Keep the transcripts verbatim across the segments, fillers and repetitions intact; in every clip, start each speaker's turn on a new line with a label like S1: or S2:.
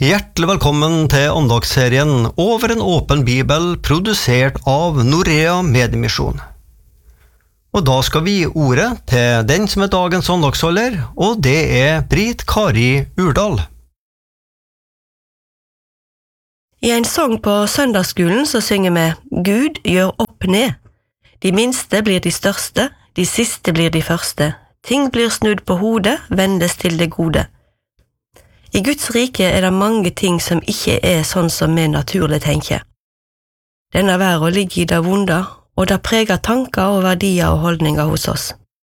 S1: Hjertelig velkommen til åndagsserien Over en åpen bibel, produsert av Norea Mediemisjon. Og da skal vi gi ordet til den som er dagens åndagsholder, og det er Britt Kari Urdal.
S2: I en sang på søndagsskolen så synger vi Gud gjør opp ned. De minste blir de største, de siste blir de første. Ting blir snudd på hodet, vendes til det gode. I Guds rike er det mange ting som ikke er sånn som vi naturlig tenker. Denne verden ligger i det vonde, og det preger tanker og verdier og holdninger hos oss.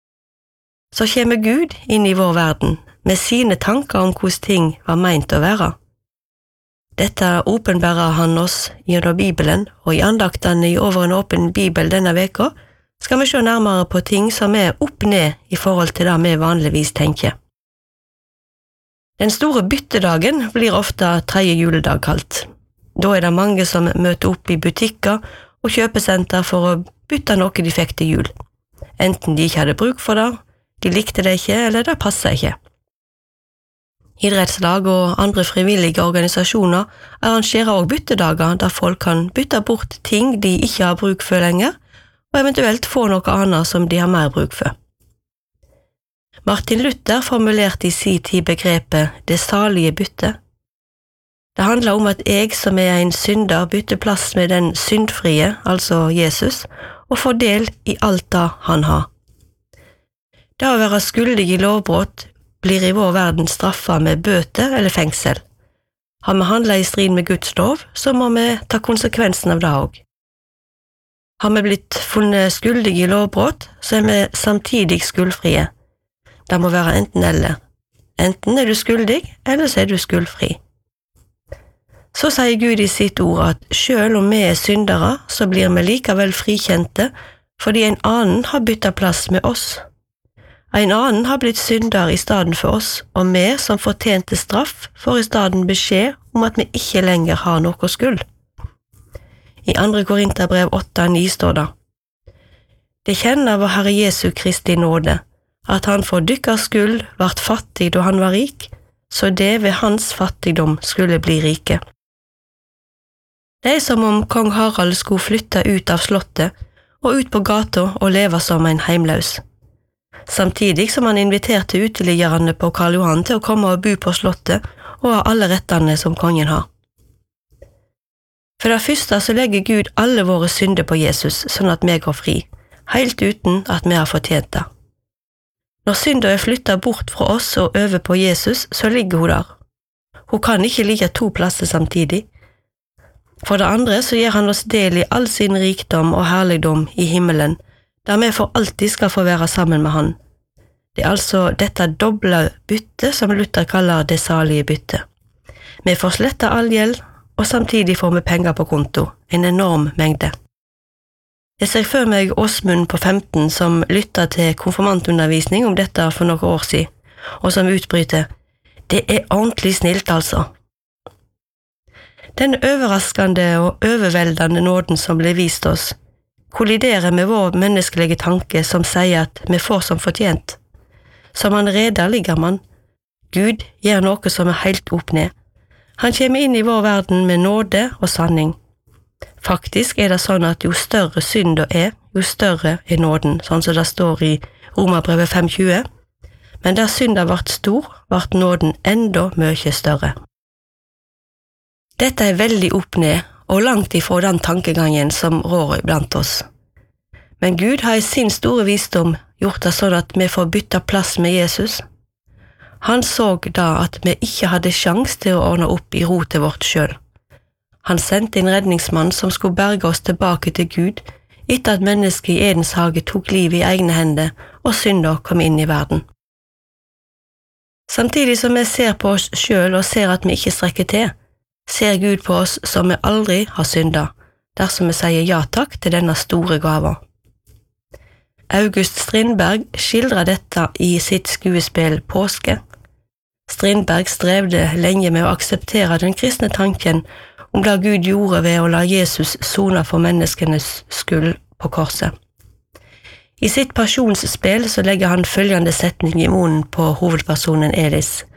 S2: Så kommer Gud inn i vår verden, med sine tanker om hvordan ting var meint å være. Dette åpenbærer han oss gjennom Bibelen, og i andaktene i Over en åpen bibel denne veka skal vi se nærmere på ting som er opp ned i forhold til det vi vanligvis tenker. Den store byttedagen blir ofte tredje juledag kalt. Da er det mange som møter opp i butikker og kjøpesenter for å bytte noe de fikk til jul. Enten de ikke hadde bruk for det, de likte det ikke, eller det passet ikke. Idrettslag og andre frivillige organisasjoner arrangerer også byttedager der folk kan bytte bort ting de ikke har bruk for lenger, og eventuelt få noe annet som de har mer bruk for. Martin Luther formulerte i sin tid begrepet «det salige bytte». Det handler om at jeg som er en synder bytter plass med den syndfrie, altså Jesus, og får del i alt det han har. Det å være skyldig i lovbrott blir i vår verden straffet med bøte eller fengsel. Har vi handlet i strid med Guds lov, så må vi ta konsekvensen av det også. Har vi blitt funnet skyldige i lovbrott, så er vi samtidig skuldfrie. Det må være enten eller. Enten er du skyldig, eller så er du skuldfri. Så sier Gud i sitt ord at selv om vi er syndere, så blir vi likevel frikjente, fordi en annen har byttet plass med oss. En annen har blitt synder i stedet for oss, og vi som fortjente straff får i stedet beskjed om at vi ikke lenger har noe skyld. I andre Korinterbrev åtte ni står det: Det kjenner vår Herre Jesu Kristi nåde, at han for dykkers skyld vart fattig da han var rik, så det ved hans fattigdom skulle bli rike. Det er som om kong Harald skulle flytte ut av slottet og ut på gata og leve som en heimløs. Samtidig som han inviterte uteliggerne på Karl Johan til å komme og bo på slottet og ha alle rettene som kongen har. For det første så legger Gud alle våre synder på Jesus, sånn at vi går fri, helt uten at vi har fortjent det. Når synder er flyttet bort fra oss og over på Jesus, så ligger hun der. Hun kan ikke ligge to plasser samtidig. For det andre så gir han oss del i all sin rikdom og herligdom i himmelen, der vi for alltid skal få være sammen med han. Det er altså dette doble byttet som Luther kaller det salige byttet. Vi får slette all gjeld, og samtidig får vi penger på konto, en enorm mengde. Jeg ser for meg Åsmund på femten som lytter til konfirmantundervisning om dette for noen år siden, og som utbryter: Det er ordentlig snilt, altså. Den overraskende og overveldende nåden som blir vist oss, kolliderer med vår menneskelige tanke som sier at vi får som fortjent. Som han reder ligger man. Gud gjør noe som er helt opp ned. Han kommer inn i vår verden med nåde og sanning. Faktisk er det sånn at jo større synda er, jo større er nåden, sånn som det står i Romerbrevet fem tjue. Men der synda vart stor, vart nåden enda mye større. Dette er veldig opp ned, og langt ifra den tankegangen som rår blant oss. Men Gud har i sin store visdom gjort det sånn at vi får bytte plass med Jesus. Han så da at vi ikke hadde sjans til å ordne opp i rotet vårt selv. Han sendte en redningsmann som skulle berge oss tilbake til Gud, etter at mennesket i Edens hage tok livet i egne hender og synda kom inn i verden. Samtidig som vi ser på oss selv og ser at vi ikke strekker til, ser Gud på oss som vi aldri har synda, dersom vi sier ja takk til denne store gava. August Strindberg skildrer dette i sitt skuespill Påske. Strindberg strevde lenge med å akseptere den kristne tanken om det Gud gjorde ved å la Jesus sone for menneskenes skyld på korset. I sitt pasjonsspill så legger han følgende setning i munnen på hovedpersonen Elis: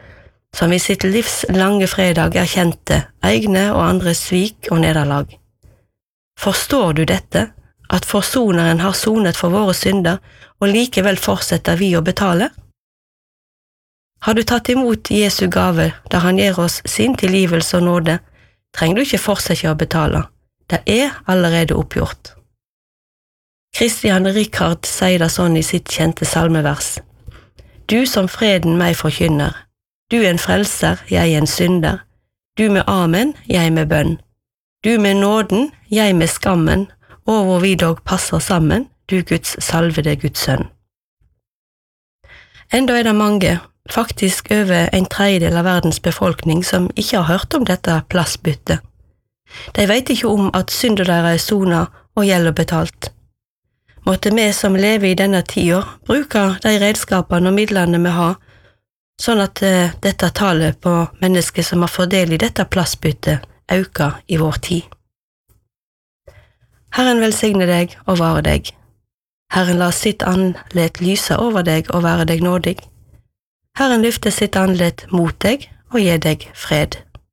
S2: som i sitt livs lange fredag erkjente egne og andres svik og nederlag. Forstår du dette, at forsoneren har sonet for våre synder, og likevel fortsetter vi å betale? Har du tatt imot Jesu gave, da han gir oss sin tilgivelse og nåde, trenger du ikke fortsette å betale. Det er allerede oppgjort. Christian Ricard sier det sånn i sitt kjente salmevers. Du som freden meg forkynner, du er en frelser, jeg er en synder. Du med amen, jeg med bønn. Du med nåden, jeg med skammen, og hvor vi dog passer sammen, du Guds salvede Guds sønn. Enda er det mange, faktisk over en tredjedel av verdens befolkning, som ikke har hørt om dette plassbyttet. De vet ikke om at synder deres er sona og gjelder betalt. Måtte vi som lever i denne tida bruke de redskapene og midlene vi har, sånn at uh, dette tallet på mennesker som har fordel i dette plassbyttet øker i vår tid. Herren velsigne deg og vare deg. Herren la sitt andlet lyse over deg og være deg nådig. Herren lyfter sitt andlet mot deg og gir deg fred.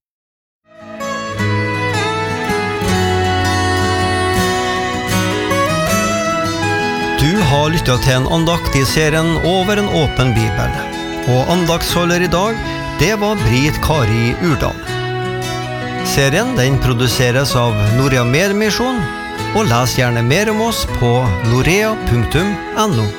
S1: Du har lyttet til en andakt i serien Over en åpen bibel, og andaktsholder i dag, det var Brit Kari Urdal. Serien den produseres av Norea Medmisjon, og les gjerne mer om oss på norea punktum no.